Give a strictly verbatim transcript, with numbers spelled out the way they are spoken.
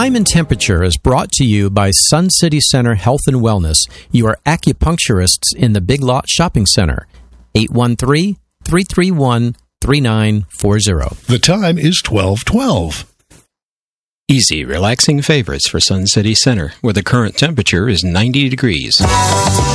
Time and Temperature is brought to you by Sun City Center Health and Wellness, your acupuncturists in the Big Lot Shopping Center. eight one three, three three one, three nine four zero. The time is twelve twelve. Easy, relaxing favorites for Sun City Center, where the current temperature is ninety degrees.